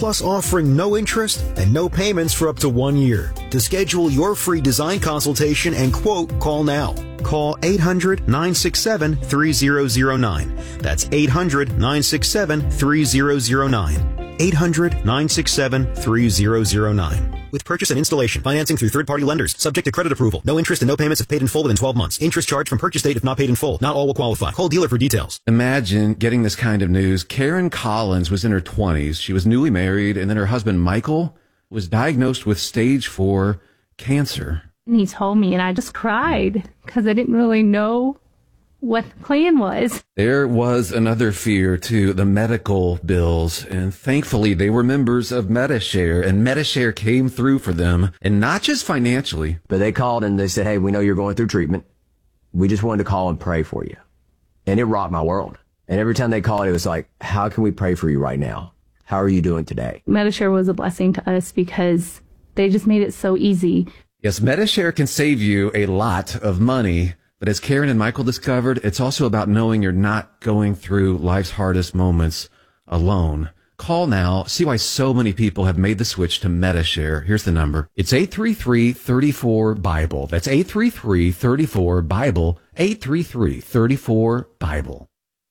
plus offering no interest and no payments for up to 1 year. To schedule your free design consultation and quote, call now. Call 800-967-3009. That's 800-967-3009. 800-967-3009. With purchase and installation, financing through third-party lenders, subject to credit approval. No interest and no payments if paid in full within 12 months. Interest charged from purchase date if not paid in full. Not all will qualify. Call dealer for details. Imagine getting this kind of news. Karen Collins was in her 20s. She was newly married, and then her husband, Michael, was diagnosed with stage 4 cancer. And he told me, and I just cried because I didn't really know what the plan was. There was another fear, too, the medical bills. And thankfully, they were members of Medi-Share, and Medi-Share came through for them, and not just financially. But they called and they said, hey, we know you're going through treatment. We just wanted to call and pray for you. And it rocked my world. And every time they called, it was like, how can we pray for you right now? How are you doing today? Medi-Share was a blessing to us because they just made it so easy. Yes, Medi-Share can save you a lot of money. But as Karen and Michael discovered, it's also about knowing you're not going through life's hardest moments alone. Call now. See why so many people have made the switch to Medi-Share. Here's the number. It's 833-34-BIBLE. That's 833-34-BIBLE. 833-34-BIBLE.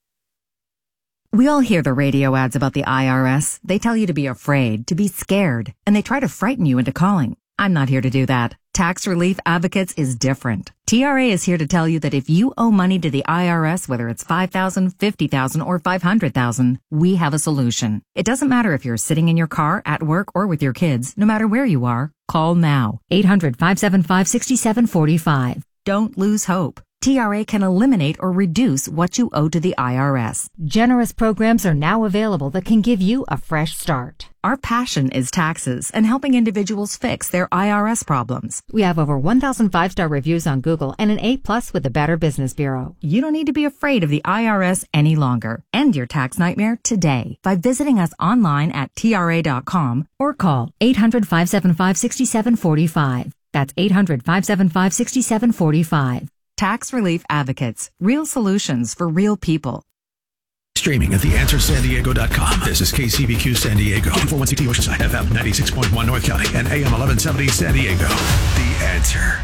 We all hear the radio ads about the IRS. They tell you to be afraid, to be scared, and they try to frighten you into calling. I'm not here to do that. Tax Relief Advocates is different. TRA is here to tell you that if you owe money to the IRS, whether it's $5,000, $50,000, or $500,000, we have a solution. It doesn't matter if you're sitting in your car, at work, or with your kids. No matter where you are, call now. 800-575-6745. Don't lose hope. TRA can eliminate or reduce what you owe to the IRS. Generous programs are now available that can give you a fresh start. Our passion is taxes and helping individuals fix their IRS problems. We have over 1,000 5-star reviews on Google and an A+ with the Better Business Bureau. You don't need to be afraid of the IRS any longer. End your tax nightmare today by visiting us online at TRA.com or call 800-575-6745. That's 800-575-6745. Tax Relief Advocates. Real solutions for real people. Streaming at theanswersandiego.com. This is KCBQ San Diego. K416T Oceanside, FM 96.1 North County, and AM 1170 San Diego. The Answer.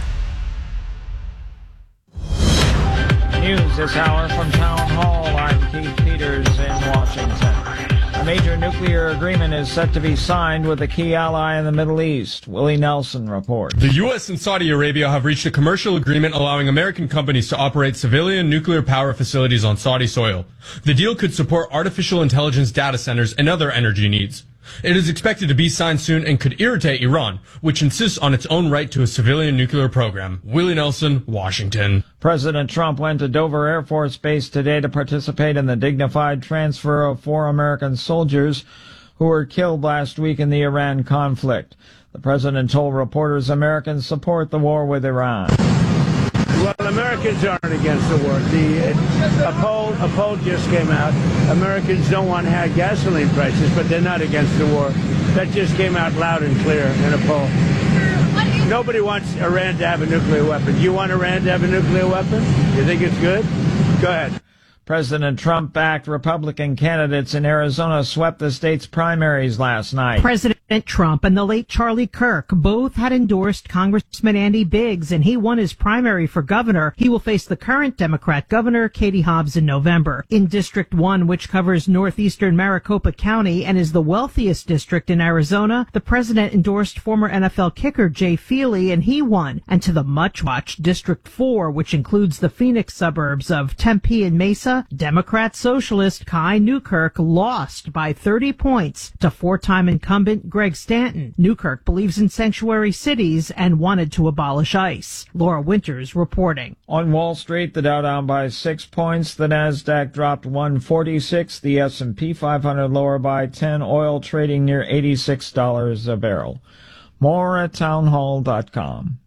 News this hour from Town Hall. I'm Keith Peters in Washington. A major nuclear agreement is set to be signed with a key ally in the Middle East. Willie Nelson reports. The U.S. and Saudi Arabia have reached a commercial agreement allowing American companies to operate civilian nuclear power facilities on Saudi soil. The deal could support artificial intelligence data centers and other energy needs. It is expected to be signed soon and could irritate Iran, which insists on its own right to a civilian nuclear program. Willie Nelson, Washington. President Trump went to Dover Air Force Base today to participate in the dignified transfer of 4 American soldiers who were killed last week in the Iran conflict. The president told reporters Americans support the war with Iran. Well, Americans aren't against the war. A poll just came out. Americans don't want high gasoline prices, but they're not against the war. That just came out loud and clear in a poll. Nobody wants Iran to have a nuclear weapon. You want Iran to have a nuclear weapon? You think it's good? Go ahead. President Trump-backed Republican candidates in Arizona swept the state's primaries last night. President Trump and the late Charlie Kirk both had endorsed Congressman Andy Biggs, and he won his primary for governor. He will face the current Democrat governor, Katie Hobbs, in November. In District 1, which covers northeastern Maricopa County and is the wealthiest district in Arizona, the president endorsed former NFL kicker Jay Feely, and he won. And to the much-watched District 4, which includes the Phoenix suburbs of Tempe and Mesa, Democrat socialist Kai Newkirk lost by 30 points to 4-time incumbent Greg Stanton. Newkirk believes in sanctuary cities and wanted to abolish ICE. Laura Winters reporting. On Wall Street, the Dow down by 6 points. The Nasdaq dropped 146. The S&P 500 lower by 10. Oil trading near $86 a barrel. More at townhall.com.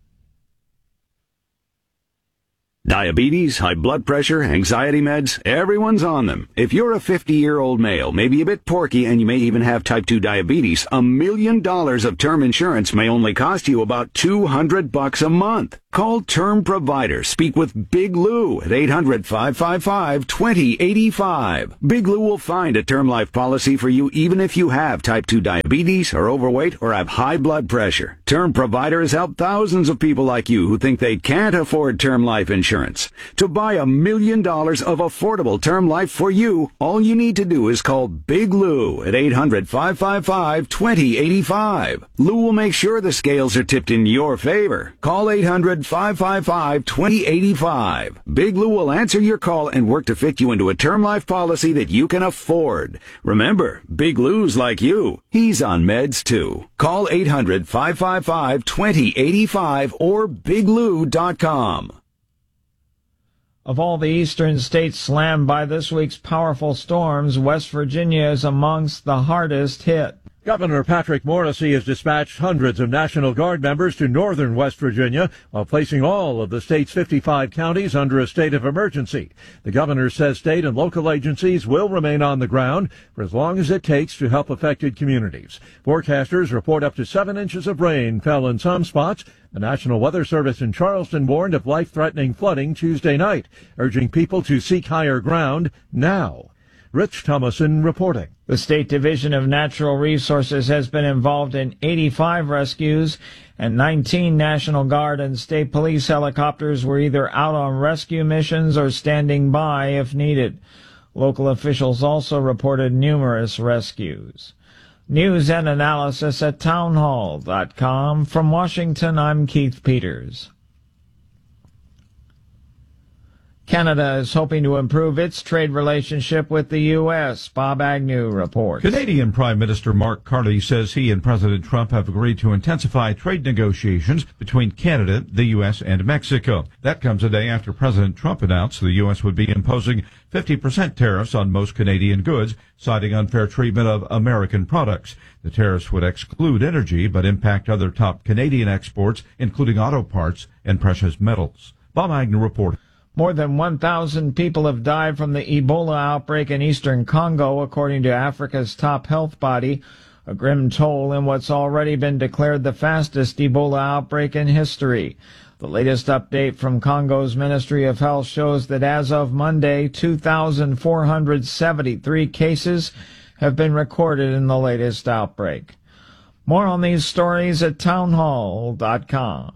Diabetes, high blood pressure, anxiety meds, everyone's on them. If you're a 50-year-old male, maybe a bit porky, and you may even have type 2 diabetes, $1 million of term insurance may only cost you about $200 a month. Call Term Provider. Speak with Big Lou at 800-555-2085. Big Lou will find a term life policy for you even if you have type 2 diabetes, are overweight, or have high blood pressure. Term Provider has helped thousands of people like you who think they can't afford term life insurance. To buy $1 million of affordable term life for you, all you need to do is call Big Lou at 800-555-2085. Lou will make sure the scales are tipped in your favor. Call 800-555-2085. Big Lou will answer your call and work to fit you into a term life policy that you can afford. Remember, Big Lou's like you. He's on meds too. Call 800-555-2085 or biglou.com. Of all the eastern states slammed by this week's powerful storms, West Virginia is amongst the hardest hit. Governor Patrick Morrisey has dispatched hundreds of National Guard members to northern West Virginia while placing all of the state's 55 counties under a state of emergency. The governor says state and local agencies will remain on the ground for as long as it takes to help affected communities. Forecasters report up to 7 inches of rain fell in some spots. The National Weather Service in Charleston warned of life-threatening flooding Tuesday night, urging people to seek higher ground now. Rich Thomason reporting. The State Division of Natural Resources has been involved in 85 rescues, and 19 National Guard and State Police helicopters were either out on rescue missions or standing by if needed. Local officials also reported numerous rescues. News and analysis at townhall.com. From Washington, I'm Keith Peters. Canada is hoping to improve its trade relationship with the U.S. Bob Agnew reports. Canadian Prime Minister Mark Carney says he and President Trump have agreed to intensify trade negotiations between Canada, the U.S., and Mexico. That comes a day after President Trump announced the U.S. would be imposing 50% tariffs on most Canadian goods, citing unfair treatment of American products. The tariffs would exclude energy, but impact other top Canadian exports, including auto parts and precious metals. Bob Agnew reported. More than 1,000 people have died from the Ebola outbreak in eastern Congo, according to Africa's top health body, a grim toll in what's already been declared the fastest Ebola outbreak in history. The latest update from Congo's Ministry of Health shows that as of Monday, 2,473 cases have been recorded in the latest outbreak. More on these stories at townhall.com.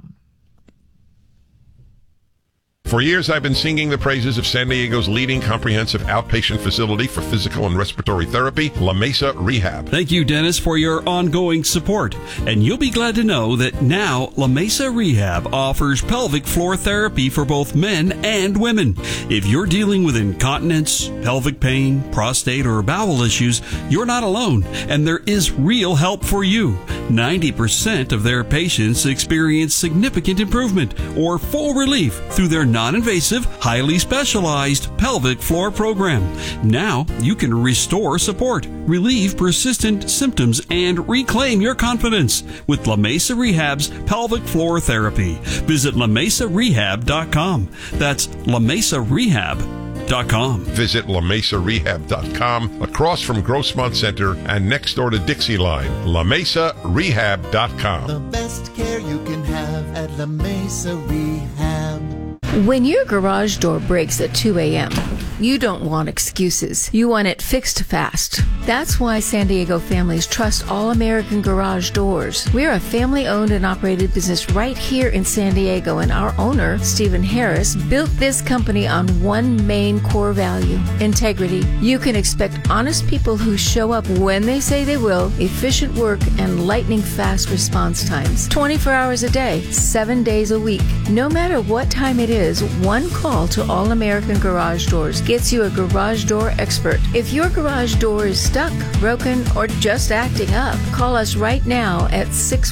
For years, I've been singing the praises of San Diego's leading comprehensive outpatient facility for physical and respiratory therapy, La Mesa Rehab. Thank you, Dennis, for your ongoing support. And you'll be glad to know that now La Mesa Rehab offers pelvic floor therapy for both men and women. If you're dealing with incontinence, pelvic pain, prostate, or bowel issues, you're not alone, and there is real help for you. 90% of their patients experience significant improvement or full relief through their non-invasive, highly specialized pelvic floor program. Now you can restore support, relieve persistent symptoms, and reclaim your confidence with La Mesa Rehab's pelvic floor therapy. Visit LaMesaRehab.com. That's LaMesaRehab.com. Visit LaMesaRehab.com, across from Grossmont Center and next door to Dixie Line. LaMesaRehab.com. The best care you can have at La Mesa Rehab. When your garage door breaks at 2 a.m., you don't want excuses. You want it fixed fast. That's why San Diego families trust All American Garage Doors. We're a family-owned and operated business right here in San Diego, and our owner, Stephen Harris, built this company on one main core value: integrity. You can expect honest people who show up when they say they will, efficient work, and lightning-fast response times. 24 hours a day, 7 days a week. No matter what time it is, one call to All American Garage Doors gets you a garage door expert. If your garage door is stuck, broken, or just acting up, call us right now at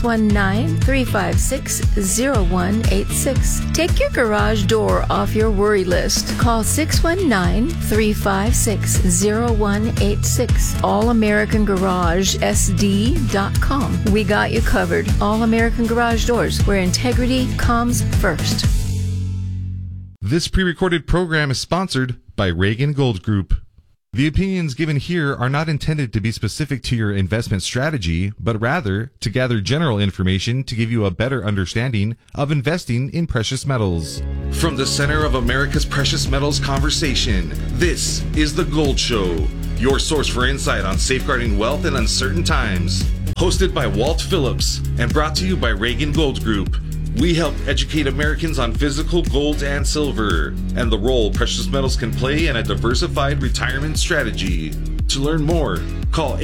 619-356-0186. Take your garage door off your worry list. Call 619-356-0186. AllAmericanGarageSD.com. We got you covered. All American Garage Doors, where integrity comes first. This pre-recorded program is sponsored by Reagan Gold Group. The opinions given here are not intended to be specific to your investment strategy, but rather to gather general information to give you a better understanding of investing in precious metals. From the center of America's precious metals conversation, this is The Gold Show, your source for insight on safeguarding wealth in uncertain times. Hosted by Walt Phillips and brought to you by Reagan Gold Group. We help educate Americans on physical gold and silver and the role precious metals can play in a diversified retirement strategy. To learn more, call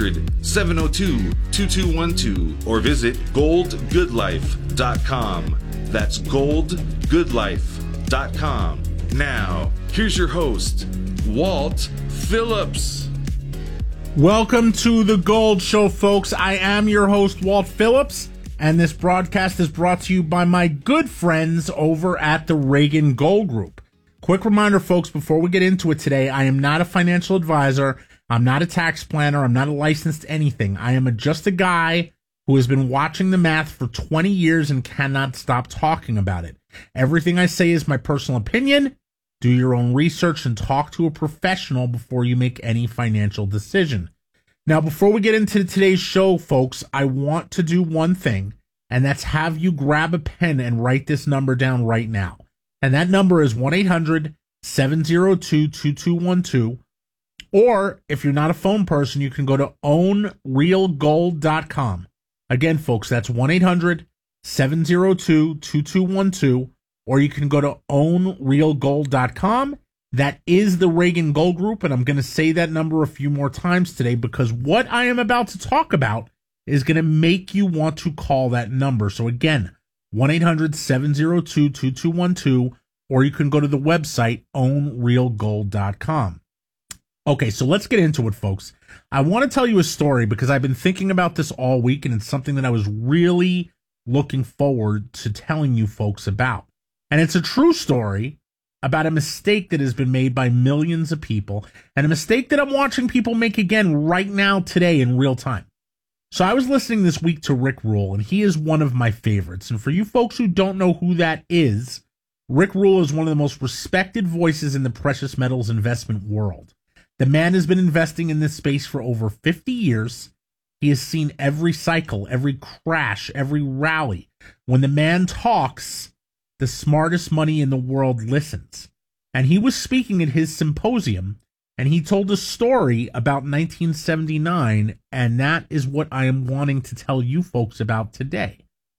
800-702-2212 or visit goldgoodlife.com. That's goldgoodlife.com. Now, here's your host, Walt Phillips. Welcome to The Gold Show, folks. I am your host, Walt Phillips. And this broadcast is brought to you by my good friends over at the Reagan Gold Group. Quick reminder, folks, before we get into it today, I am not a financial advisor. I'm not a tax planner. I'm not a licensed anything. I am just a guy who has been watching the math for 20 years and cannot stop talking about it. Everything I say is my personal opinion. Do your own research and talk to a professional before you make any financial decision. Now, before we get into today's show, folks, I want to do one thing, and that's have you grab a pen and write this number down right now. And that number is 1-800-702-2212. Or if you're not a phone person, you can go to ownrealgold.com. Again, folks, that's 1-800-702-2212. Or you can go to ownrealgold.com. That is the Reagan Gold Group, and I'm going to say that number a few more times today because what I am about to talk about is going to make you want to call that number. So again, 1-800-702-2212, or you can go to the website, ownrealgold.com. Okay, so let's get into it, folks. I want to tell you a story because I've been thinking about this all week, and it's something that I was really looking forward to telling you folks about. And it's a true story about a mistake that has been made by millions of people, and a mistake that I'm watching people make again right now, today, in real time. So I was listening this week to Rick Rule, and he is one of my favorites. And for you folks who don't know who that is, Rick Rule is one of the most respected voices in the precious metals investment world. The man has been investing in this space for over 50 years. He has seen every cycle, every crash, every rally. When the man talks, the smartest money in the world listens. And he was speaking at his symposium, and he told a story about 1979, and that is what I am wanting to tell you folks about today.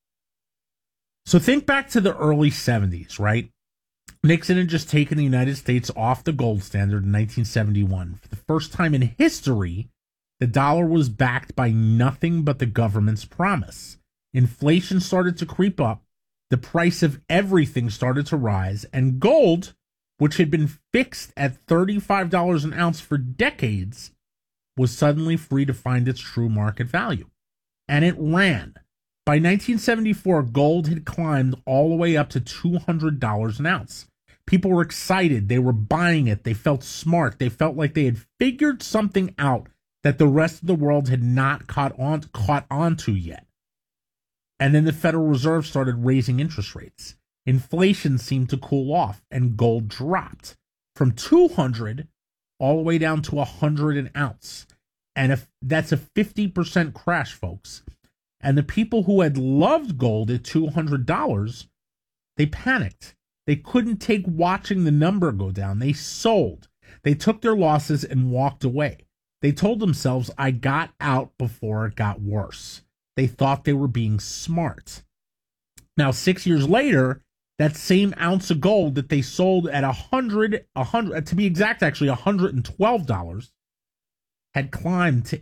So think back to the early 70s, right? Nixon had just taken the United States off the gold standard in 1971. For the first time in history, the dollar was backed by nothing but the government's promise. Inflation started to creep up. The price of everything started to rise, and gold, which had been fixed at $35 an ounce for decades, was suddenly free to find its true market value. And it ran. By 1974, gold had climbed all the way up to $200 an ounce. People were excited. They were buying it. They felt smart. They felt like they had figured something out that the rest of the world had not caught on to yet. And then the Federal Reserve started raising interest rates. Inflation seemed to cool off, and gold dropped from 200 all the way down to 100 an ounce. And that's a 50% crash, folks. And the people who had loved gold at $200, they panicked. They couldn't take watching the number go down. They sold. They took their losses and walked away. They told themselves, I got out before it got worse. They thought they were being smart. Now, 6 years later, that same ounce of gold that they sold at $100, to be exact, actually $112, had climbed to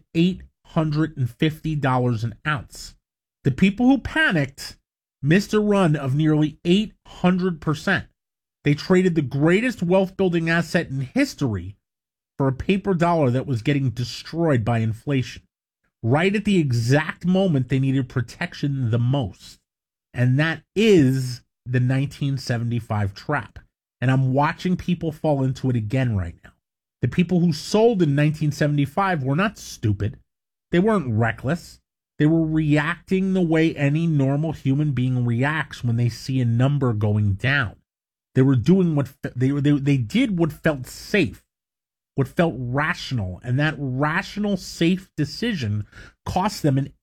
$850 an ounce. The people who panicked missed a run of nearly 800%. They traded the greatest wealth-building asset in history for a paper dollar that was getting destroyed by inflation, right at the exact moment they needed protection the most. And that is the 1975 trap. And I'm watching people fall into it again right now. The people who sold in 1975 were not stupid. They weren't reckless. They were reacting the way any normal human being reacts when they see a number going down. They were doing what they did what felt safe. what felt rational, and that rational, safe decision cost them an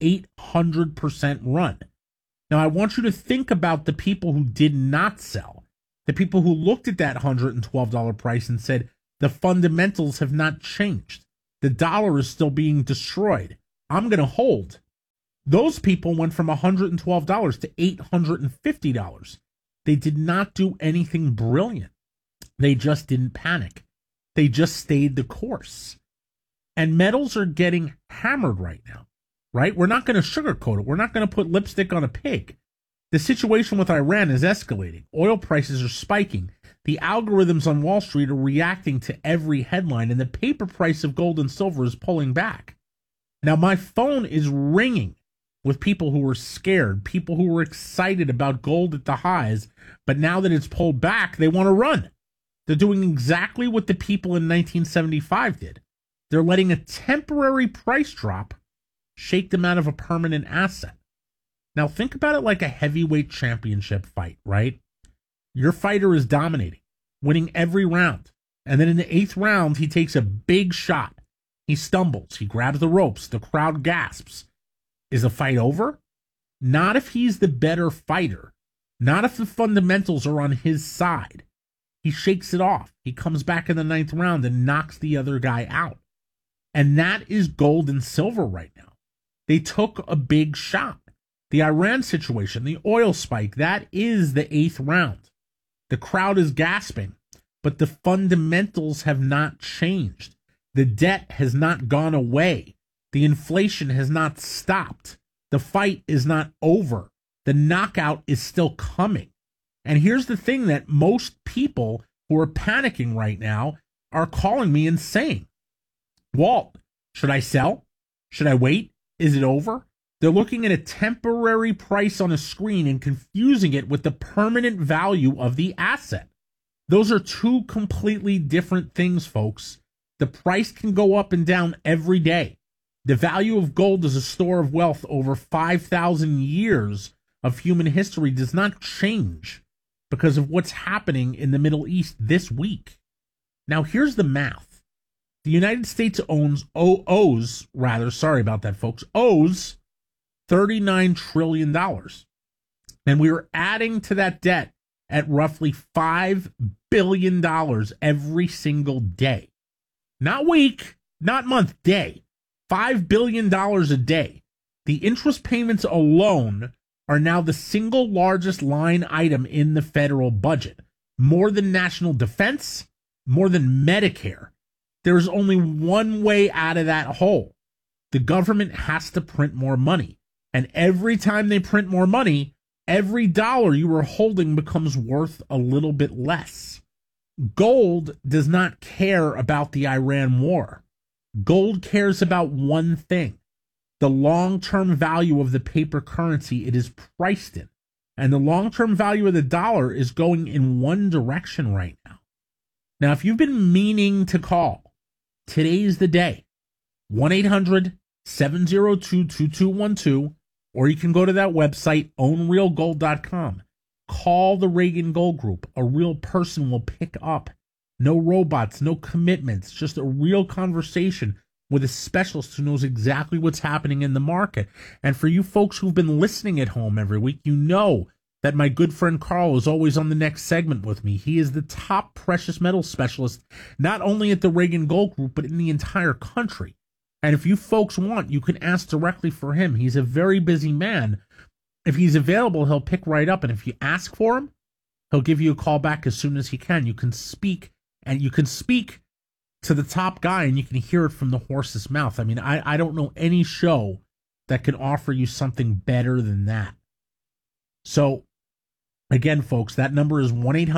800% run. Now, I want you to think about the people who did not sell, the people who looked at that $112 price and said, the fundamentals have not changed. The dollar is still being destroyed. I'm going to hold. Those people went from $112 to $850. They did not do anything brilliant. They just didn't panic. They just stayed the course. And metals are getting hammered right now, right? We're not going to sugarcoat it. We're not going to put lipstick on a pig. The situation with Iran is escalating. Oil prices are spiking. The algorithms on Wall Street are reacting to every headline, and the paper price of gold and silver is pulling back. Now, my phone is ringing with people who were scared, people who were excited about gold at the highs, but now that it's pulled back, they want to run. They're doing exactly what the people in 1975 did. They're letting a temporary price drop shake them out of a permanent asset. Now, think about it like a heavyweight championship fight, right? Your fighter is dominating, winning every round. And then in the 8th round, he takes a big shot. He stumbles. He grabs the ropes. The crowd gasps. Is the fight over? Not if he's the better fighter. Not if the fundamentals are on his side. He shakes it off. He comes back in the 9th round and knocks the other guy out. And that is gold and silver right now. They took a big shot. The Iran situation, the oil spike, that is the 8th round. The crowd is gasping, but the fundamentals have not changed. The debt has not gone away. The inflation has not stopped. The fight is not over. The knockout is still coming. And here's the thing that most people who are panicking right now are calling me and saying, Walt, should I sell? Should I wait? Is it over? They're looking at a temporary price on a screen and confusing it with the permanent value of the asset. Those are two completely different things, folks. The price can go up and down every day. The value of gold as a store of wealth over 5,000 years of human history does not change because of what's happening in the Middle East this week. Now, here's the math. The United States owes $39 trillion. And we are adding to that debt at roughly $5 billion every single day. Not week, not month, day. $5 billion a day. The interest payments alone are now the single largest line item in the federal budget. More than national defense, more than Medicare. There is only one way out of that hole. The government has to print more money. And every time they print more money, every dollar you are holding becomes worth a little bit less. Gold does not care about the Iran war. Gold cares about one thing, the long-term value of the paper currency it is priced in. And the long-term value of the dollar is going in one direction right now. Now, if you've been meaning to call, today's the day. 1-800-702-2212, or you can go to that website, ownrealgold.com. Call the Reagan Gold Group. A real person will pick up. No robots, no commitments, just a real conversation with a specialist who knows exactly what's happening in the market. And for you folks who've been listening at home every week, you know that my good friend Carl is always on the next segment with me. He is the top precious metal specialist, not only at the Reagan Gold Group, but in the entire country. And if you folks want, you can ask directly for him. He's a very busy man. If he's available, he'll pick right up. And if you ask for him, he'll give you a call back as soon as he can. You can speak, and you can speak to the top guy, and you can hear it from the horse's mouth. I mean, I don't know any show that can offer you something better than that. So, again, folks, that number is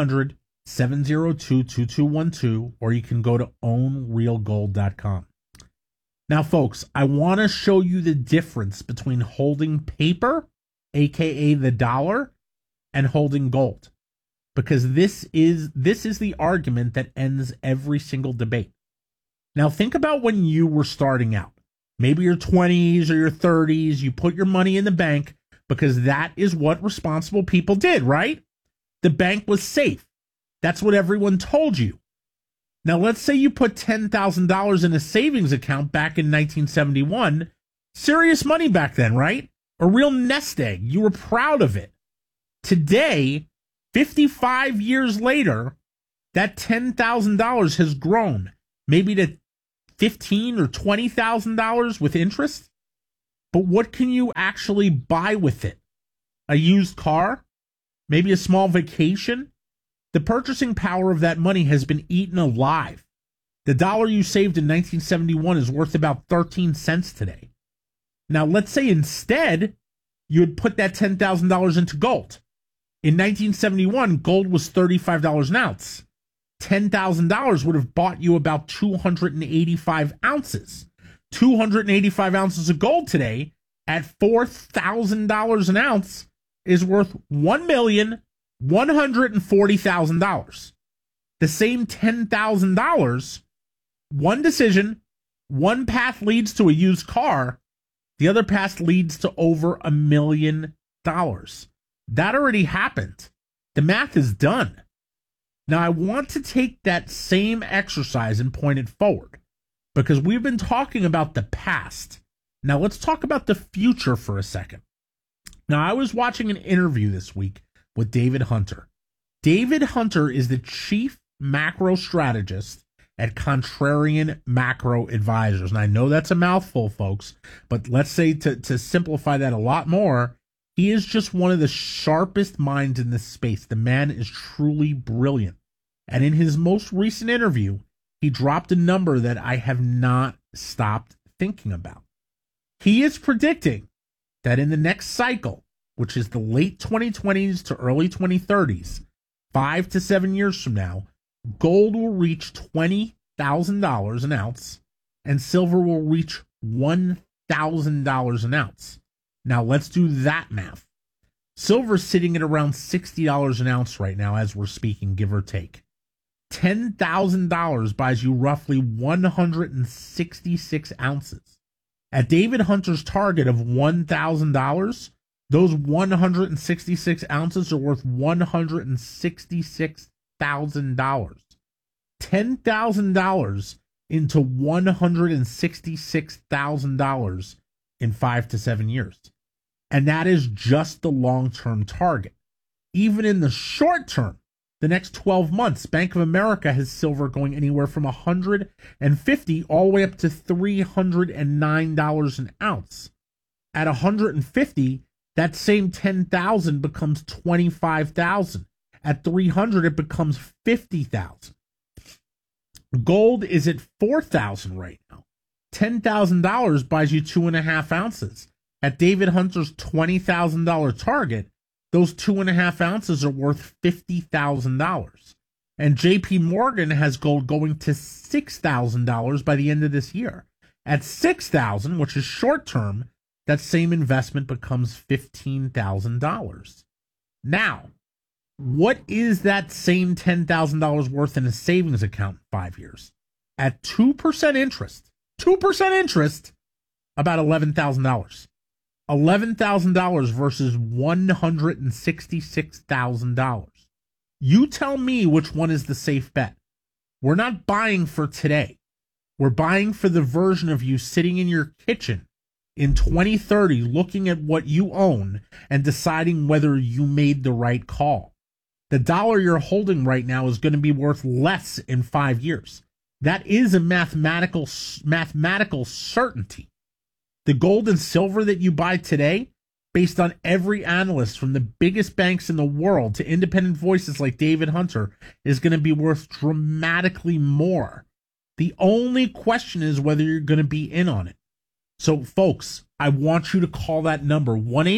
1-800-702-2212, or you can go to ownrealgold.com. Now, folks, I want to show you the difference between holding paper, aka the dollar, and holding gold, because this is the argument that ends every single debate. Now, think about when you were starting out. Maybe your 20s or your 30s, you put your money in the bank because that is what responsible people did, right? The bank was safe. That's what everyone told you. Now, let's say you put $10,000 in a savings account back in 1971. Serious money back then, right? A real nest egg. You were proud of it. Today, 55 years later, that $10,000 has grown maybe to $15,000 or $20,000 with interest. But what can you actually buy with it? A used car? Maybe a small vacation? The purchasing power of that money has been eaten alive. The dollar you saved in 1971 is worth about 13 cents today. Now, let's say instead you had put that $10,000 into gold. In 1971, gold was $35 an ounce. $10,000 would have bought you about 285 ounces. 285 ounces of gold today at $4,000 an ounce is worth $1,140,000. The same $10,000, one decision, one path leads to a used car, the other path leads to over $1 million. That already happened. The math is done. Now, I want to take that same exercise and point it forward, because we've been talking about the past. Now, let's talk about the future for a second. Now, I was watching an interview this week with David Hunter. David Hunter is the chief macro strategist at Contrarian Macro Advisors. And I know that's a mouthful, folks, but let's say to simplify that a lot more, he is just one of the sharpest minds in this space. The man is truly brilliant. And in his most recent interview, he dropped a number that I have not stopped thinking about. He is predicting that in the next cycle, which is the late 2020s to early 2030s, 5 to 7 years from now, gold will reach $20,000 an ounce and silver will reach $1,000 an ounce. Now, let's do that math. Silver's sitting at around $60 an ounce right now as we're speaking, give or take. $10,000 buys you roughly 166 ounces. At David Hunter's target of $1,000, those 166 ounces are worth $166,000. $10,000 into $166,000 in 5 to 7 years. And that is just the long-term target. Even in the short term, the next 12 months, Bank of America has silver going anywhere from $150 all the way up to $309 an ounce. At $150, that same $10,000 becomes $25,000. At $300, it becomes $50,000. Gold is at $4,000 right now. $10,000 buys you 2.5 ounces. At David Hunter's $20,000 target, those 2.5 ounces are worth $50,000. And JP Morgan has gold going to $6,000 by the end of this year. At $6,000, which is short term, that same investment becomes $15,000. Now, what is that same $10,000 worth in a savings account in 5 years? At 2% interest, about $11,000. $11,000 versus $166,000. You tell me which one is the safe bet. We're not buying for today. We're buying for the version of you sitting in your kitchen in 2030 looking at what you own and deciding whether you made the right call. The dollar you're holding right now is going to be worth less in 5 years. That is a mathematical certainty. The gold and silver that you buy today, based on every analyst from the biggest banks in the world to independent voices like David Hunter, is going to be worth dramatically more. The only question is whether you're going to be in on it. So, folks, I want you to call that number,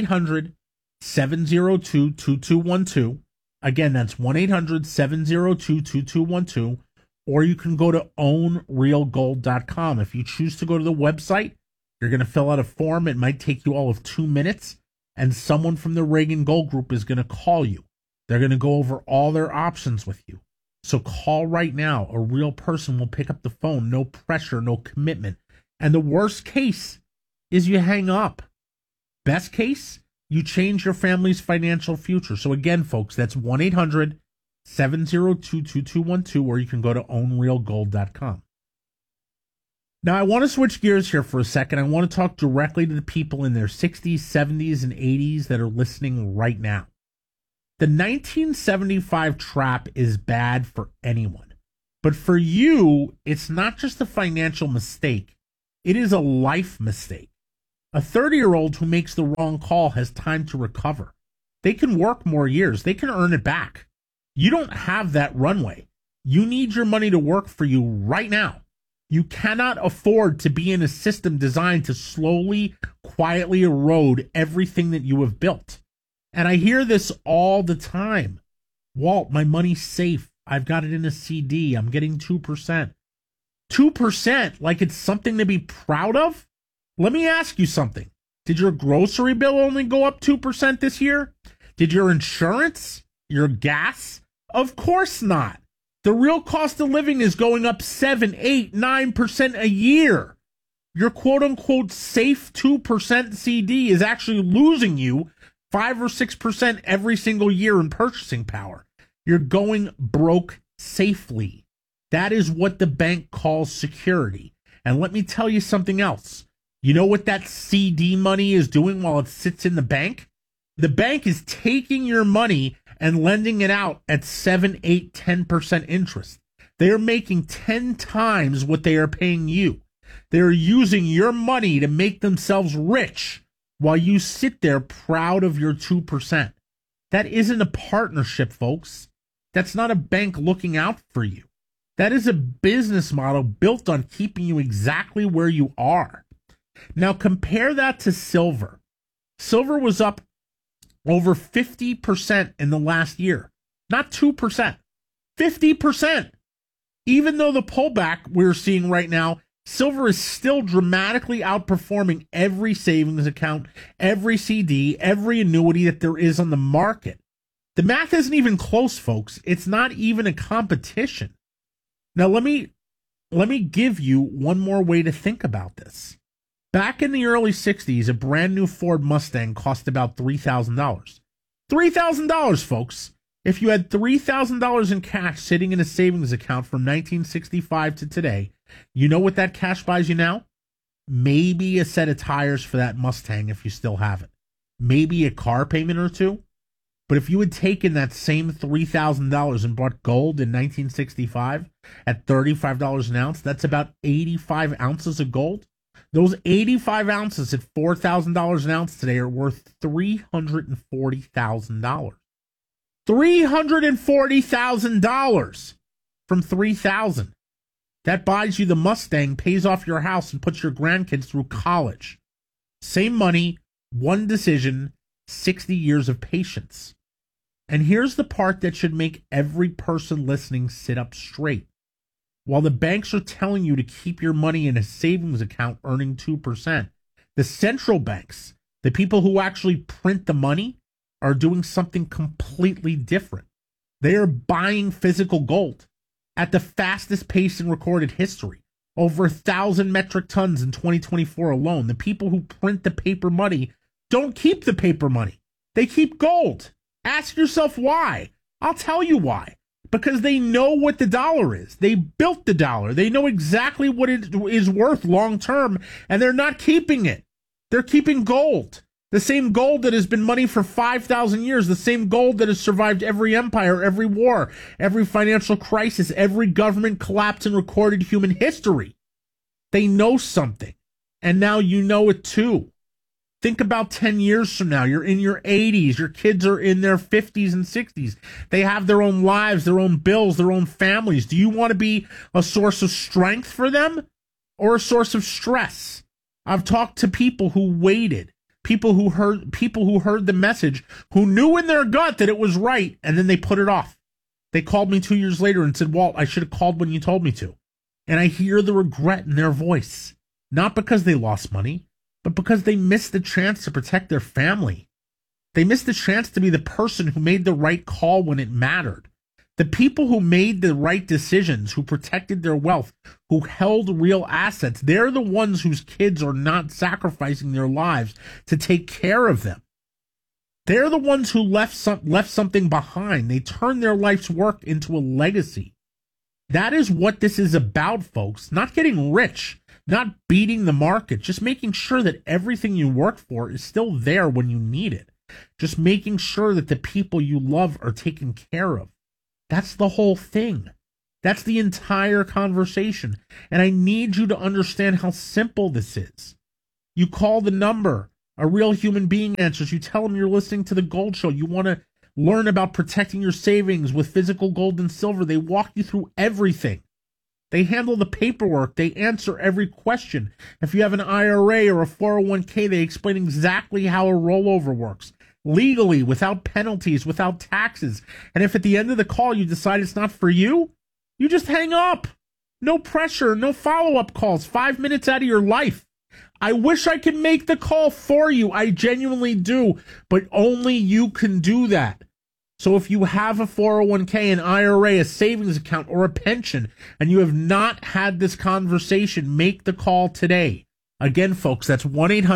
1-800-702-2212. Again, that's 1-800-702-2212. Or you can go to ownrealgold.com. If you choose to go to the website, you're going to fill out a form. It might take you all of 2 minutes, and someone from the Reagan Gold Group is going to call you. They're going to go over all their options with you. So call right now. A real person will pick up the phone. No pressure, no commitment. And the worst case is you hang up. Best case, you change your family's financial future. So again, folks, that's 702-2212, or you can go to ownrealgold.com. Now, I want to switch gears here for a second. I want to talk directly to the people in their 60s, 70s, and 80s that are listening right now. The 1975 trap is bad for anyone. But for you, it's not just a financial mistake. It is a life mistake. A 30-year-old who makes the wrong call has time to recover. They can work more years. They can earn it back. You don't have that runway. You need your money to work for you right now. You cannot afford to be in a system designed to slowly, quietly erode everything that you have built. And I hear this all the time. Walt, my money's safe. I've got it in a CD. I'm getting 2%. 2%, like it's something to be proud of? Let me ask you something. Did your grocery bill only go up 2% this year? Did your insurance? Your gas? Of course not. The real cost of living is going up 7, 8, 9% a year. Your quote-unquote safe 2% CD is actually losing you 5 or 6% every single year in purchasing power. You're going broke safely. That is what the bank calls security. And let me tell you something else. You know what that CD money is doing while it sits in the bank? The bank is taking your money and lending it out at 7, 8, 10% interest. They are making 10 times what they are paying you. They are using your money to make themselves rich while you sit there proud of your 2%. That isn't a partnership, folks. That's not a bank looking out for you. That is a business model built on keeping you exactly where you are. Now compare that to silver. Silver was up over 50% in the last year. Not 2%. 50%. Even though the pullback we're seeing right now, silver is still dramatically outperforming every savings account, every CD, every annuity that there is on the market. The math isn't even close, folks. It's not even a competition. Now, let me give you one more way to think about this. Back in the early 60s, a brand new Ford Mustang cost about $3,000. $3,000, folks. If you had $3,000 in cash sitting in a savings account from 1965 to today, you know what that cash buys you now? Maybe a set of tires for that Mustang if you still have it. Maybe a car payment or two. But if you had taken that same $3,000 and bought gold in 1965 at $35 an ounce, that's about 85 ounces of gold. Those 85 ounces at $4,000 an ounce today are worth $340,000. $340,000 from $3,000. That buys you the Mustang, pays off your house, and puts your grandkids through college. Same money, one decision, 60 years of patience. And here's the part that should make every person listening sit up straight. While the banks are telling you to keep your money in a savings account earning 2%, the central banks, the people who actually print the money, are doing something completely different. They are buying physical gold at the fastest pace in recorded history. Over 1,000 metric tons in 2024 alone. The people who print the paper money don't keep the paper money. They keep gold. Ask yourself why. I'll tell you why. Because they know what the dollar is. They built the dollar. They know exactly what it is worth long term, and they're not keeping it. They're keeping gold. The same gold that has been money for 5,000 years. The same gold that has survived every empire, every war, every financial crisis, every government collapse in recorded human history. They know something. And now you know it too. Think about 10 years from now. You're in your 80s. Your kids are in their 50s and 60s. They have their own lives, their own bills, their own families. Do you want to be a source of strength for them or a source of stress? I've talked to people who waited, people who heard the message, who knew in their gut that it was right, and then they put it off. They called me 2 years later and said, Walt, I should have called when you told me to. And I hear the regret in their voice, not because they lost money, but because they missed the chance to protect their family. They missed the chance to be the person who made the right call when it mattered. The people who made the right decisions, who protected their wealth, who held real assets, they're the ones whose kids are not sacrificing their lives to take care of them. They're the ones who left something behind. They turned their life's work into a legacy. That is what this is about, folks. Not getting rich, not beating the market, just making sure that everything you work for is still there when you need it. Just making sure that the people you love are taken care of. That's the whole thing. That's the entire conversation. And I need you to understand how simple this is. You call the number. A real human being answers. You tell them you're listening to the Gold Show. You want to learn about protecting your savings with physical gold and silver. They walk you through everything. They handle the paperwork. They answer every question. If you have an IRA or a 401k, they explain exactly how a rollover works. Legally, without penalties, without taxes. And if at the end of the call you decide it's not for you, you just hang up. No pressure, no follow-up calls. 5 minutes out of your life. I wish I could make the call for you. I genuinely do. But only you can do that. So if you have a 401k, an IRA, a savings account, or a pension, and you have not had this conversation, make the call today. Again, folks, that's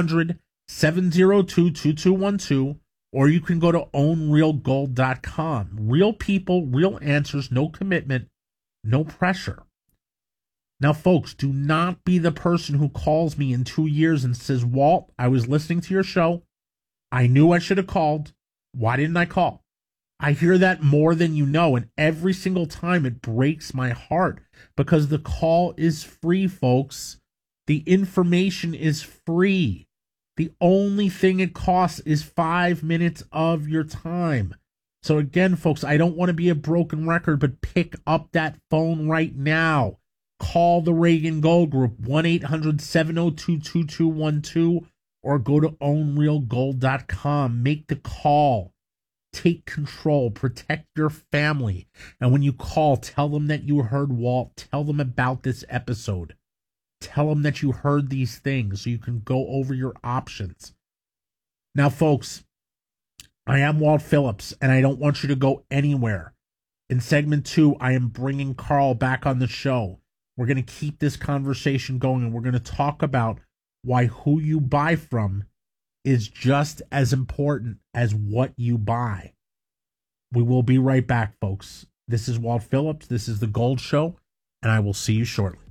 1-800-702-2212, or you can go to ownrealgold.com. Real people, real answers, no commitment, no pressure. Now, folks, do not be the person who calls me in 2 years and says, Walt, I was listening to your show. I knew I should have called. Why didn't I call? I hear that more than you know, and every single time it breaks my heart because the call is free, folks. The information is free. The only thing it costs is 5 minutes of your time. So again, folks, I don't want to be a broken record, but pick up that phone right now. Call the Reagan Gold Group, 1-800-702-2212, or go to ownrealgold.com. Make the call. Take control, protect your family. And when you call, tell them that you heard Walt. Tell them about this episode. Tell them that you heard these things so you can go over your options. Now, folks, I am Walt Phillips, and I don't want you to go anywhere. In segment 2, I am bringing Carl back on the show. We're going to keep this conversation going, and we're going to talk about why who you buy from is just as important as what you buy. We will be right back, folks. This is Walt Phillips. This is The Gold Show, and I will see you shortly.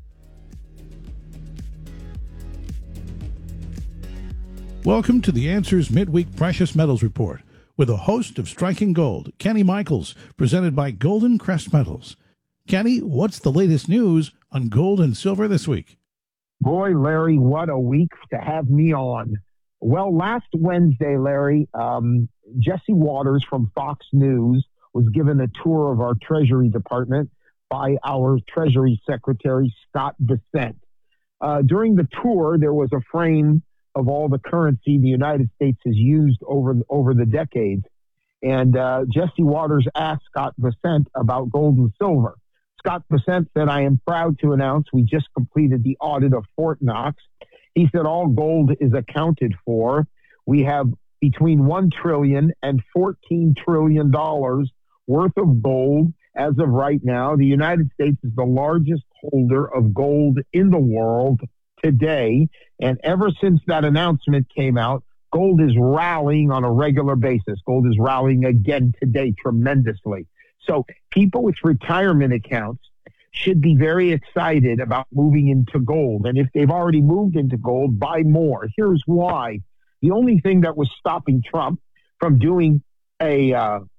Welcome to the Answers Midweek Precious Metals Report with a host of Striking Gold, Kenny Michaels, presented by Golden Crest Metals. Kenny, what's the latest news on gold and silver this week? Boy, Larry, what a week to have me on. Well, last Wednesday, Larry, Jesse Waters from Fox News was given a tour of our Treasury Department by our Treasury Secretary, Scott Bessent. During the tour, there was a frame of all the currency the United States has used over the decades. And Jesse Waters asked Scott Bessent about gold and silver. Scott Bessent said, I am proud to announce we just completed the audit of Fort Knox. He said all gold is accounted for. We have between $1 trillion and $14 trillion worth of gold as of right now. The United States is the largest holder of gold in the world today. And ever since that announcement came out, gold is rallying on a regular basis. Gold is rallying again today tremendously. So people with retirement accounts should be very excited about moving into gold. And if they've already moved into gold, buy more. Here's why. The only thing that was stopping Trump from doing a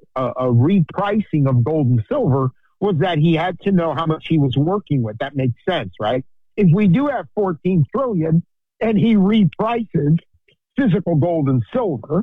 repricing of gold and silver was that he had to know how much he was working with. That makes sense, right? If we do have 14 trillion and he reprices physical gold and silver,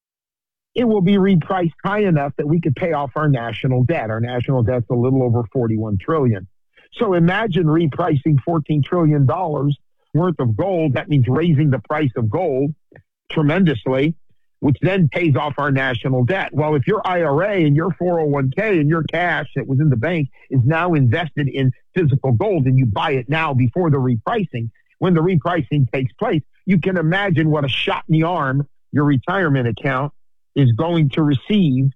it will be repriced high enough that we could pay off our national debt. Our national debt's a little over 41 trillion. So imagine repricing $14 trillion worth of gold. That means raising the price of gold tremendously, which then pays off our national debt. Well, if your IRA and your 401k and your cash that was in the bank is now invested in physical gold and you buy it now before the repricing, when the repricing takes place, you can imagine what a shot in the arm your retirement account is going to receive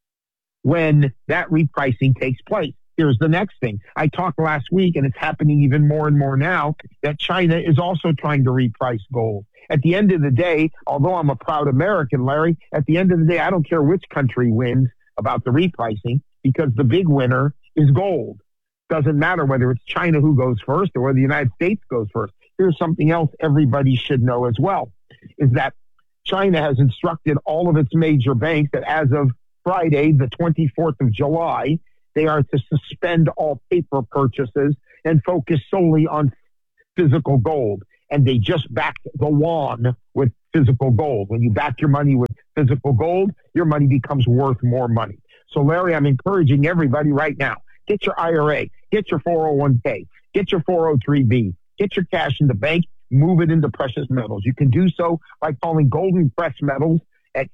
when that repricing takes place. Here's the next thing. I talked last week, and it's happening even more and more now, that China is also trying to reprice gold. At the end of the day, although I'm a proud American, Larry, at the end of the day, I don't care which country wins about the repricing, because the big winner is gold. Doesn't matter whether it's China who goes first or whether the United States goes first. Here's something else everybody should know as well, is that China has instructed all of its major banks that as of Friday, the 24th of July, they are to suspend all paper purchases and focus solely on physical gold. And they just backed the yuan with physical gold. When you back your money with physical gold, your money becomes worth more money. So, Larry, I'm encouraging everybody right now, get your IRA, get your 401k, get your 403b, get your cash in the bank, move it into precious metals. You can do so by calling Golden Crest Metals at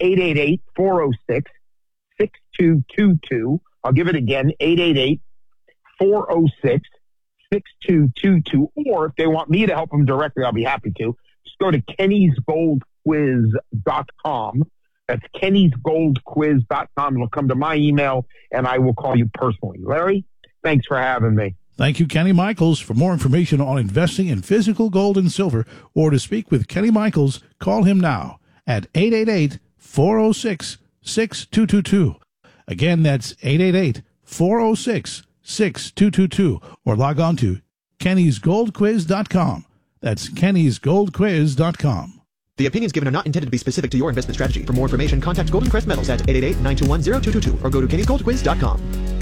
888-406-6222. I'll give it again, 888-406-6222. Or if they want me to help them directly, I'll be happy to. Just go to kennysgoldquiz.com. That's kennysgoldquiz.com. It'll come to my email, and I will call you personally. Larry, thanks for having me. Thank you, Kenny Michaels. For more information on investing in physical gold and silver, or to speak with Kenny Michaels, call him now at 888-406-6222. Again, that's 888-406-6222, or log on to kennysgoldquiz.com. That's kennysgoldquiz.com. The opinions given are not intended to be specific to your investment strategy. For more information, contact Golden Crest Metals at 888-921-0222 or go to kennysgoldquiz.com.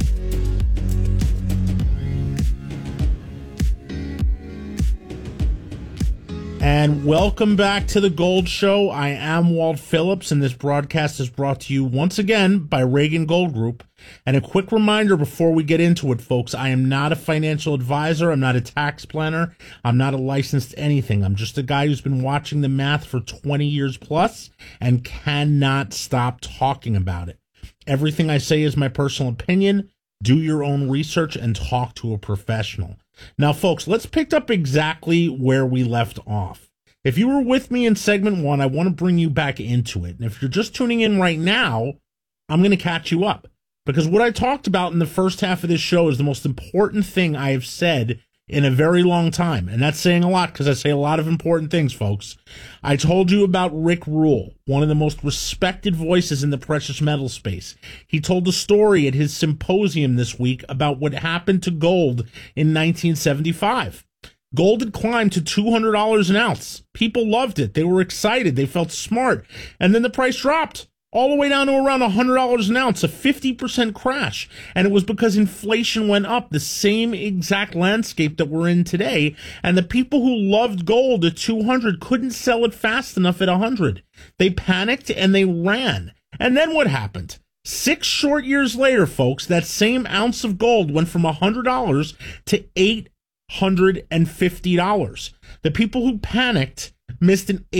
And welcome back to the Gold Show. I am Walt Phillips, and this broadcast is brought to you once again by Reagan Gold Group. And a quick reminder before we get into it, folks, I am not a financial advisor. I'm not a tax planner. I'm not a licensed anything. I'm just a guy who's been watching the math for 20 years plus and cannot stop talking about it. Everything I say is my personal opinion. Do your own research and talk to a professional. Now, folks, let's pick up exactly where we left off. If you were with me in segment 1, I want to bring you back into it. And if you're just tuning in right now, I'm going to catch you up. Because what I talked about in the first half of this show is the most important thing I have said in a very long time. And that's saying a lot, because I say a lot of important things, folks. I told you about Rick Rule, one of the most respected voices in the precious metal space. He told a story at his symposium this week about what happened to gold in 1975. Gold had climbed to $200 an ounce. People loved it. They were excited. They felt smart. And then the price dropped all the way down to around $100 an ounce, a 50% crash. And it was because inflation went up, the same exact landscape that we're in today. And the people who loved gold at 200 couldn't sell it fast enough at 100. They panicked and they ran. And then what happened? 6 short years later, folks, that same ounce of gold went from $100 to $850. The people who panicked missed an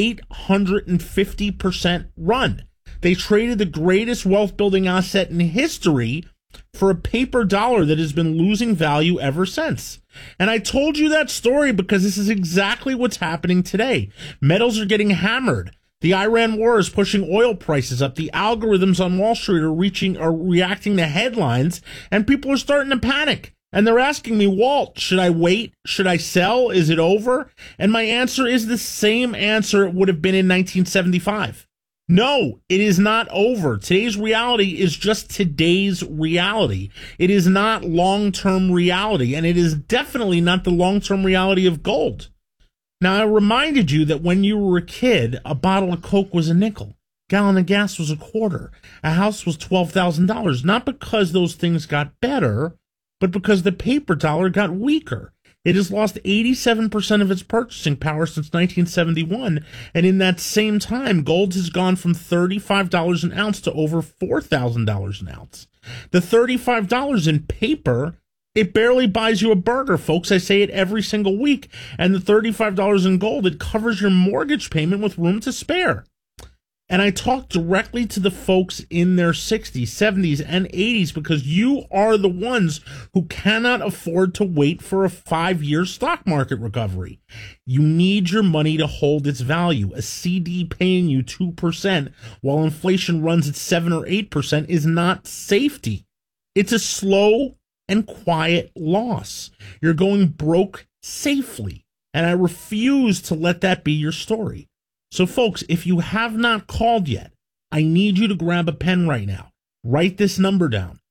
850% run. They traded the greatest wealth-building asset in history for a paper dollar that has been losing value ever since. And I told you that story because this is exactly what's happening today. Metals are getting hammered. The Iran war is pushing oil prices up. The algorithms on Wall Street are reacting to headlines, and people are starting to panic. And they're asking me, Walt, should I wait? Should I sell? Is it over? And my answer is the same answer it would have been in 1975. No, it is not over. Today's reality is just today's reality. It is not long-term reality, and it is definitely not the long-term reality of gold. Now, I reminded you that when you were a kid, a bottle of Coke was a nickel. A gallon of gas was a quarter. A house was $12,000, not because those things got better, but because the paper dollar got weaker. It has lost 87% of its purchasing power since 1971, and in that same time, gold has gone from $35 an ounce to over $4,000 an ounce. The $35 in paper, it barely buys you a burger, folks. I say it every single week. And the $35 in gold, it covers your mortgage payment with room to spare. And I talk directly to the folks in their 60s, 70s, and 80s because you are the ones who cannot afford to wait for a 5-year stock market recovery. You need your money to hold its value. A CD paying you 2% while inflation runs at 7 or 8% is not safety. It's a slow and quiet loss. You're going broke safely. And I refuse to let that be your story. So, folks, if you have not called yet, I need you to grab a pen right now. Write this number down,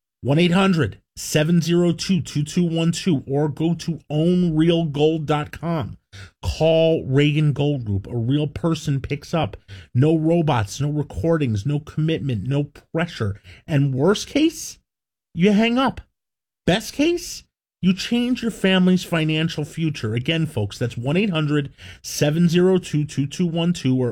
1-800-702-2212, or go to ownrealgold.com. Call Reagan Gold Group. A real person picks up. No robots, no recordings, no commitment, no pressure. And worst case, you hang up. Best case, you change your family's financial future. Again, folks, that's 1-800-702-2212 or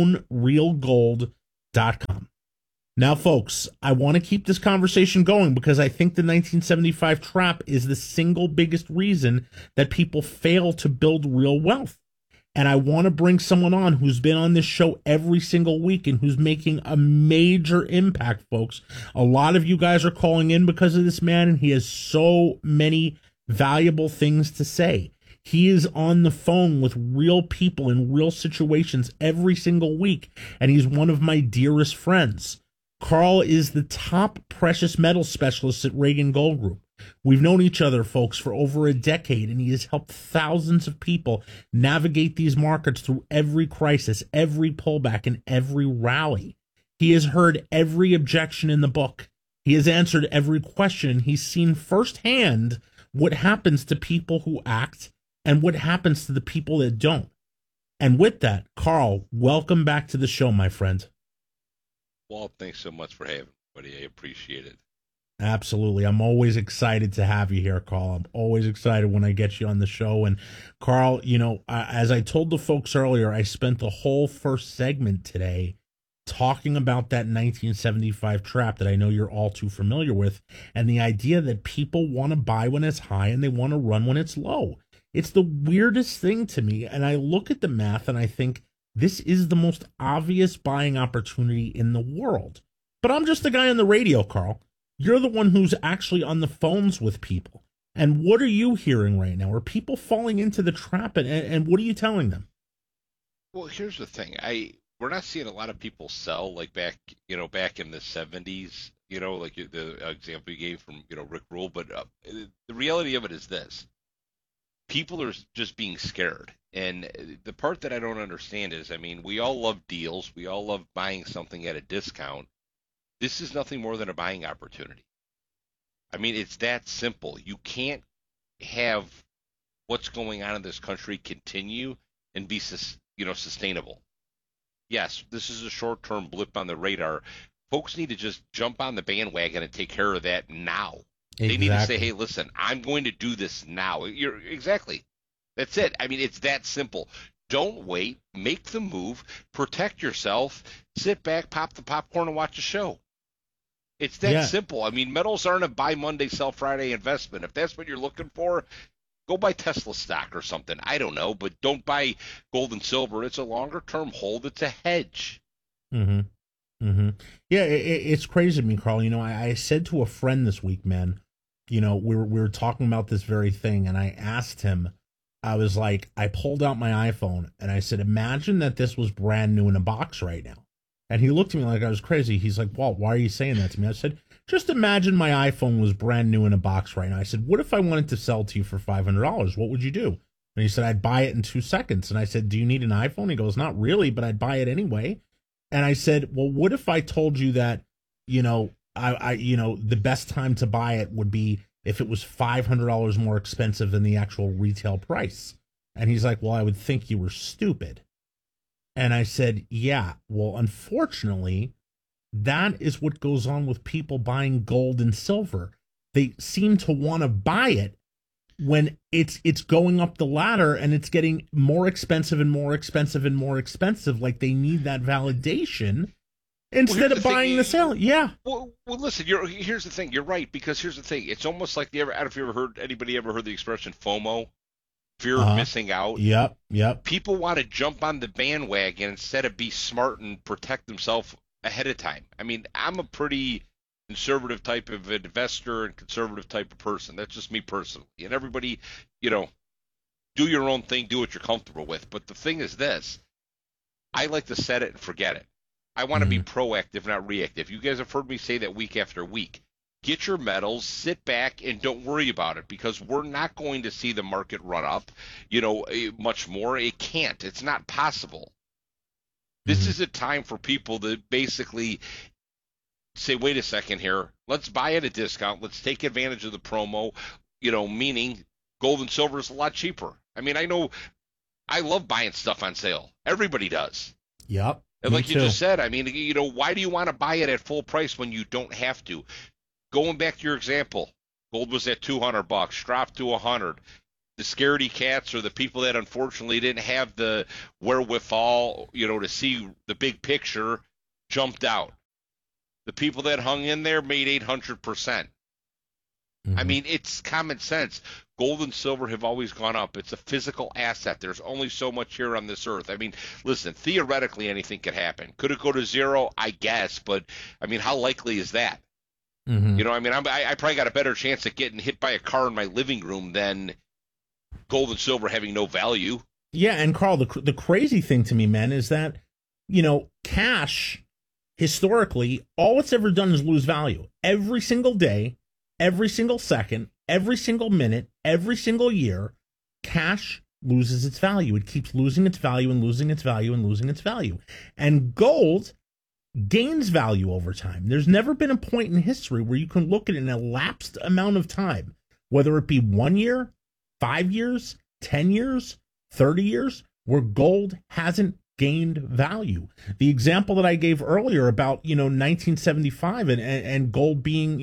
ownrealgold.com. Now, folks, I want to keep this conversation going because I think the 1975 trap is the single biggest reason that people fail to build real wealth. And I want to bring someone on who's been on this show every single week and who's making a major impact, folks. A lot of you guys are calling in because of this man, and he has so many valuable things to say. He is on the phone with real people in real situations every single week, and he's one of my dearest friends. Carl is the top precious metal specialist at Reagan Gold Group. We've known each other, folks, for over a decade, and he has helped thousands of people navigate these markets through every crisis, every pullback, and every rally. He has heard every objection in the book. He has answered every question, and he's seen firsthand what happens to people who act and what happens to the people that don't. And with that, Carl, welcome back to the show, my friend. Walt, thanks so much for having me, buddy. I appreciate it. Absolutely. I'm always excited to have you here, Carl. I'm always excited when I get you on the show. And Carl, you know, as I told the folks earlier, I spent the whole first segment today talking about that 1975 trap that I know you're all too familiar with, and the idea that people want to buy when it's high and they want to run when it's low. It's the weirdest thing to me. And I look at the math and I think this is the most obvious buying opportunity in the world. But I'm just a guy on the radio, Carl. You're the one who's actually on the phones with people. And what are you hearing right now? Are people falling into the trap, and what are you telling them? Well, here's the thing. We're not seeing a lot of people sell like back in the 70s, like the example you gave from, Rick Rule. But the reality of it is this. People are just being scared. And the part that I don't understand is, we all love deals. We all love buying something at a discount. This is nothing more than a buying opportunity. It's that simple. You can't have what's going on in this country continue and be, sustainable. Yes, this is a short-term blip on the radar. Folks need to just jump on the bandwagon and take care of that now. Exactly. They need to say, hey, listen, I'm going to do this now. Exactly. That's it. It's that simple. Don't wait. Make the move. Protect yourself. Sit back, pop the popcorn, and watch a show. It's that simple. Metals aren't a buy Monday, sell Friday investment. If that's what you're looking for, go buy Tesla stock or something. I don't know, but don't buy gold and silver. It's a longer-term hold. It's a hedge. Mm-hmm. Mm-hmm. Yeah, it's crazy to me, Carl. I said to a friend this week, man, we were talking about this very thing, and I asked him, I was like, I pulled out my iPhone, and I said, imagine that this was brand new in a box right now. And he looked at me like I was crazy. He's like, Walt, why are you saying that to me? I said, just imagine my iPhone was brand new in a box right now. I said, what if I wanted to sell to you for $500? What would you do? And he said, I'd buy it in 2 seconds. And I said, do you need an iPhone? He goes, not really, but I'd buy it anyway. And I said, well, what if I told you that, the best time to buy it would be if it was $500 more expensive than the actual retail price? And he's like, well, I would think you were stupid. And I said, yeah, well, unfortunately, that is what goes on with people buying gold and silver. They seem to want to buy it when it's going up the ladder and it's getting more expensive and more expensive and more expensive. Like they need that validation instead of buying the sale. Yeah. Well, listen, here's the thing. You're right, because here's the thing. It's almost like I don't know if you anybody ever heard the expression FOMO? Fear of missing out. Yep. People want to jump on the bandwagon instead of be smart and protect themselves ahead of time. I'm a pretty conservative type of investor and conservative type of person. That's just me personally. And everybody, do your own thing, do what you're comfortable with. But the thing is this, I like to set it and forget it. I want to be proactive, not reactive. You guys have heard me say that week after week. Get your metals, sit back, and don't worry about it, because we're not going to see the market run up, much more. It can't. It's not possible. This is a time for people to basically say, wait a second here, let's buy at a discount, let's take advantage of the promo, meaning gold and silver is a lot cheaper. I mean, I know I love buying stuff on sale. Everybody does. Yep. And like you just said, I mean, why do you want to buy it at full price when you don't have to? Going back to your example, gold was at $200, dropped to $100. The scaredy cats or the people that unfortunately didn't have the wherewithal, to see the big picture jumped out. The people that hung in there made 800%. I mean, it's common sense. Gold and silver have always gone up. It's a physical asset. There's only so much here on this earth. I mean, listen, theoretically anything could happen. Could it go to zero? I guess. But, I mean, how likely is that? I probably got a better chance at getting hit by a car in my living room than gold and silver having no value. Yeah, and Carl, the crazy thing to me, man, is that, cash, historically, all it's ever done is lose value. Every single day, every single second, every single minute, every single year, cash loses its value. It keeps losing its value and losing its value and losing its value. And gold gains value over time. There's never been a point in history where you can look at an elapsed amount of time, whether it be 1 year, 5 years, 10 years, 30 years, where gold hasn't gained value. The example that I gave earlier about, 1975 and gold being,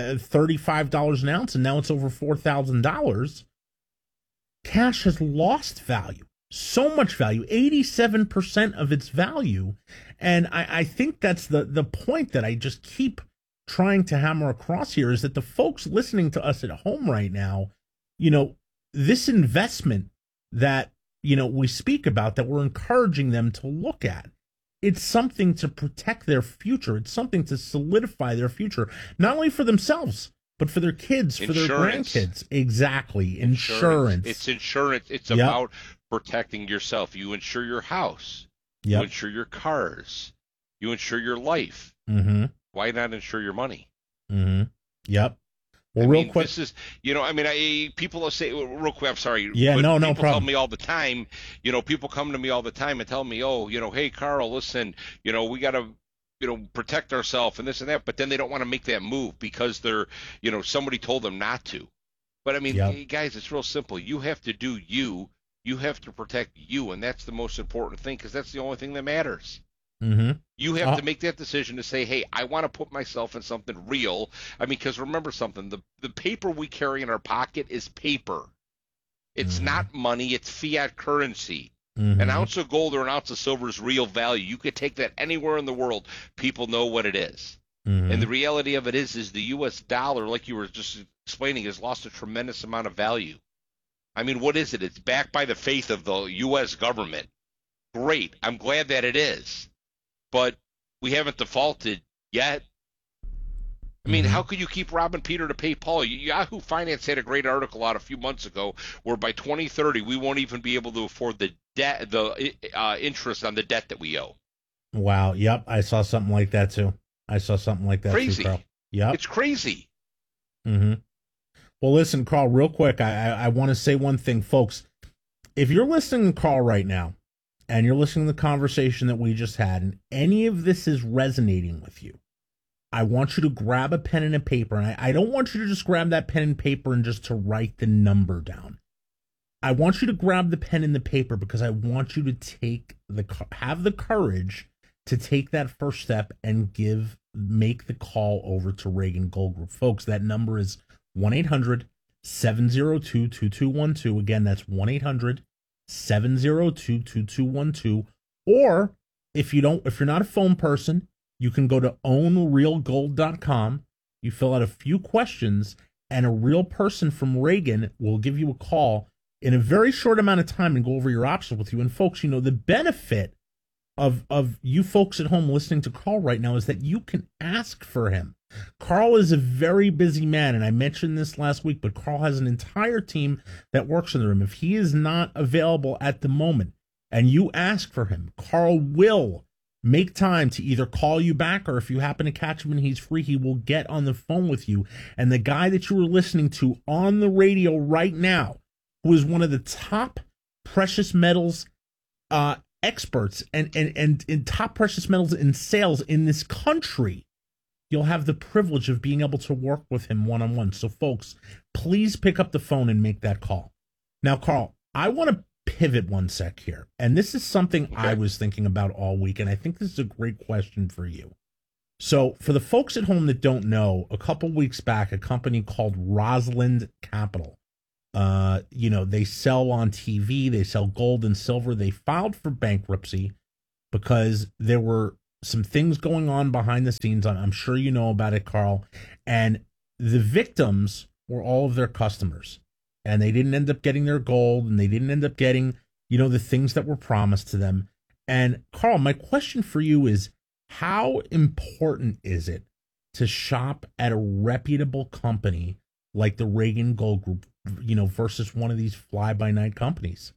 $35 an ounce, and now it's over $4,000. Cash has lost value, so much value, 87% of its value. And I think that's the point that I just keep trying to hammer across here, is that the folks listening to us at home right now, this investment that we speak about, that we're encouraging them to look at, it's something to protect their future. It's something to solidify their future, not only for themselves, but for their kids, for their grandkids. Exactly. Insurance. It's insurance. It's about protecting yourself. You insure your house. You insure your cars. You insure your life. Mm-hmm. Why not insure your money? Mm-hmm. Yep. Well, real quick, this is, people will say, real quick, I'm sorry. Yeah, but no people problem. tell me all the time, people come to me all the time and tell me, hey, Carl, listen, we got to, protect ourselves and this and that, but then they don't want to make that move because they're, somebody told them not to. But I mean, hey, guys, it's real simple. You have to do you. You have to protect you, and that's the most important thing, because that's the only thing that matters. Mm-hmm. You have to make that decision to say, hey, I want to put myself in something real. I mean, because remember something, the paper we carry in our pocket is paper. It's not money, it's fiat currency. An ounce of gold or an ounce of silver is real value. You could take that anywhere in the world. People know what it is. And the reality of it is the U.S. dollar, like you were just explaining, has lost a tremendous amount of value. I mean, what is it? It's backed by the faith of the U.S. government. Great. I'm glad that it is. But we haven't defaulted yet. I mean, how could you keep robbing Peter to pay Paul? Yahoo Finance had a great article out a few months ago where by 2030 we won't even be able to afford the debt, interest on the debt that we owe. Wow. Yep. I saw something like that too. Crazy. Too, Carl. Yep. It's crazy. Mm-hmm. Well, listen, Carl, real quick, I want to say one thing, folks. If you're listening to Carl right now, and you're listening to the conversation that we just had, and any of this is resonating with you, I want you to grab a pen and a paper. And I don't want you to just grab that pen and paper and just to write the number down. I want you to grab the pen and the paper because I want you to have the courage to take that first step and make the call over to Reagan Gold Group. Folks, that number is 1-800-702-2212. Again, that's 1-800-702-2212. Or if you're not a phone person, you can go to ownrealgold.com. You fill out a few questions, and a real person from Reagan will give you a call in a very short amount of time and go over your options with you. And folks, the benefit of you folks at home listening to Carl right now is that you can ask for him. Carl is a very busy man, and I mentioned this last week, but Carl has an entire team that works in the room. If he is not available at the moment and you ask for him, Carl will make time to either call you back, or if you happen to catch him and he's free, he will get on the phone with you. And the guy that you were listening to on the radio right now, who is one of the top precious metals experts and top precious metals in sales in this country, you'll have the privilege of being able to work with him one-on-one. So, folks, please pick up the phone and make that call. Now, Carl, I want to pivot one sec here. And this is something I was thinking about all week, and I think this is a great question for you. So, for the folks at home that don't know, a couple weeks back, a company called Rosalind Capital, they sell on TV, they sell gold and silver. They filed for bankruptcy because there were some things going on behind the scenes. I'm sure you know about it, Carl. And the victims were all of their customers. And they didn't end up getting their gold, and they didn't end up getting, the things that were promised to them. And Carl, my question for you is, how important is it to shop at a reputable company like the Reagan Gold Group, versus one of these fly-by-night companies?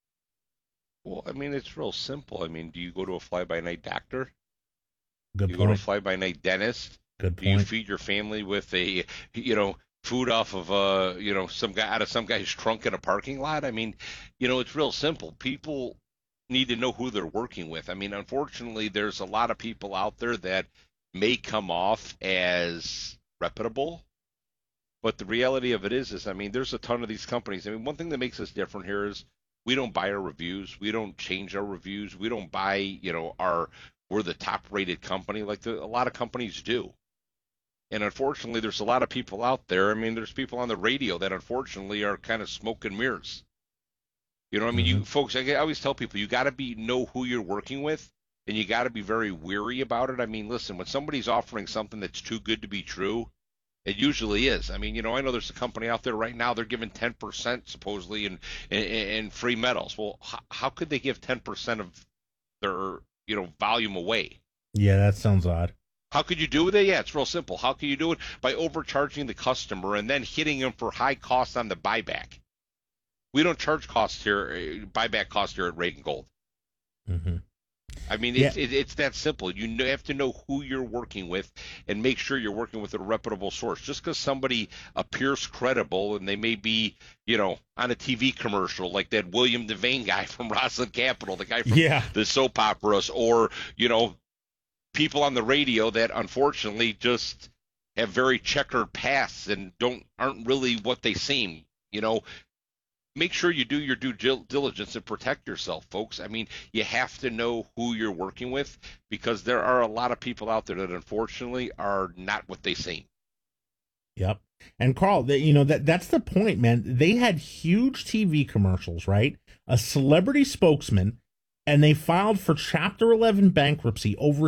Well, I mean, it's real simple. I mean, do you go to a fly-by-night doctor? Good do you point. go to a fly-by-night dentist? Good Do you point. feed your family with a, food off of, some guy out of some guy's trunk in a parking lot? I mean, it's real simple. People need to know who they're working with. I mean, unfortunately, there's a lot of people out there that may come off as reputable, but the reality of it is, I mean, there's a ton of these companies. I mean, one thing that makes us different here is we don't buy our reviews. We don't change our reviews. We don't buy, we're the top-rated company like a lot of companies do. And unfortunately, there's a lot of people out there. I mean, there's people on the radio that unfortunately are kind of smoke and mirrors. You know what I mean? You folks, I always tell people, you got to know who you're working with, and you got to be very weary about it. I mean, listen, when somebody's offering something that's too good to be true, it usually is. I mean, I know there's a company out there right now, they're giving 10% supposedly in free metals. Well, how could they give 10% of their, volume away? Yeah, that sounds odd. How could you do it? Yeah, it's real simple. How can you do it? By overcharging the customer and then hitting them for high costs on the buyback. We don't charge buyback costs here at Reagan Gold. Mm-hmm. I mean, it's that simple. You have to know who you're working with and make sure you're working with a reputable source. Just because somebody appears credible and they may be, on a TV commercial like that William Devane guy from Rosalind Capital, the guy from the soap operas, or, people on the radio that unfortunately just have very checkered pasts and aren't really what they seem, Make sure you do your due diligence and protect yourself, folks. I mean, you have to know who you're working with because there are a lot of people out there that unfortunately are not what they seem. Yep. And Carl, that's the point, man. They had huge TV commercials, right? A celebrity spokesman, and they filed for Chapter 11 bankruptcy. Over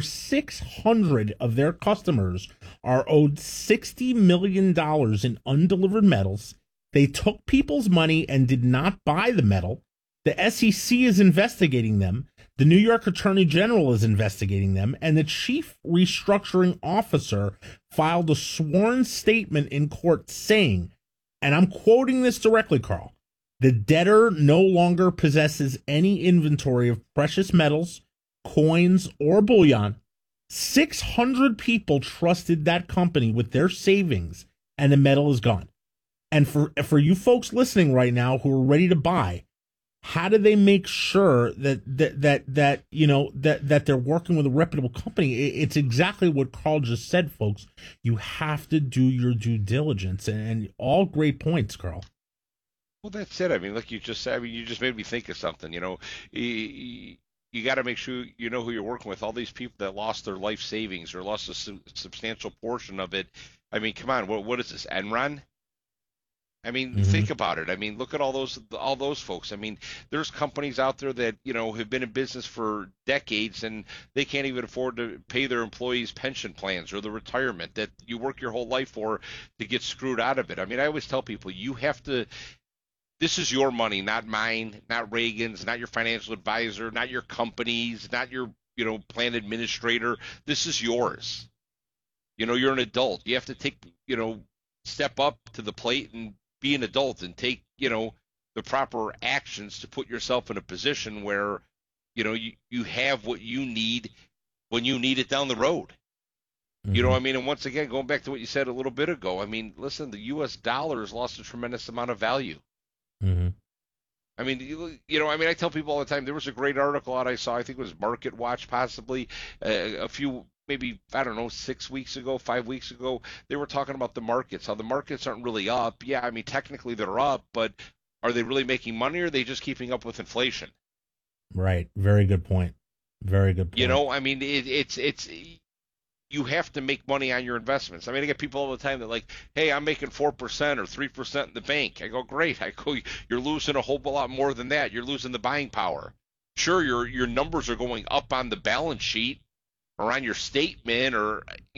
600 of their customers are owed $60 million in undelivered metals. They took people's money and did not buy the metal. The SEC is investigating them. The New York Attorney General is investigating them. And the chief restructuring officer filed a sworn statement in court saying, and I'm quoting this directly, Carl, the debtor no longer possesses any inventory of precious metals, coins, or bullion. 600 people trusted that company with their savings, and the metal is gone. And for you folks listening right now who are ready to buy, how do they make sure that they're working with a reputable company? It's exactly what Carl just said, folks. You have to do your due diligence, and all great points, Carl. Well, that's it. I mean, like you just said, you just made me think of something. You got to make sure you know who you're working with. All these people that lost their life savings or lost a substantial portion of it. I mean, come on, what is this, Enron? I mean, think about it. I mean, look at all those folks. I mean, there's companies out there that, have been in business for decades and they can't even afford to pay their employees' pension plans or the retirement that you work your whole life for to get screwed out of it. I mean, I always tell people this is your money, not mine, not Reagan's, not your financial advisor, not your company's, not your, plan administrator. This is yours. You're an adult. You have to take, step up to the plate and be an adult and take, the proper actions to put yourself in a position where, you have what you need when you need it down the road. You know what I mean? And once again, going back to what you said a little bit ago, I mean, listen, the U.S. dollar has lost a tremendous amount of value. I mean, I tell people all the time, there was a great article out I saw, I think it was Market Watch possibly, a few, maybe, I don't know, 5 weeks ago, they were talking about the markets, how the markets aren't really up. Yeah, I mean, technically they're up, but are they really making money, or are they just keeping up with inflation? Right. Very good point. Very good point. I mean, it's you have to make money on your investments. I mean, I get people all the time that like, hey, I'm making 4% or 3% in the bank. I go, great. I go, you're losing a whole lot more than that. You're losing the buying power. Sure, your numbers are going up on the balance sheet or on your statement or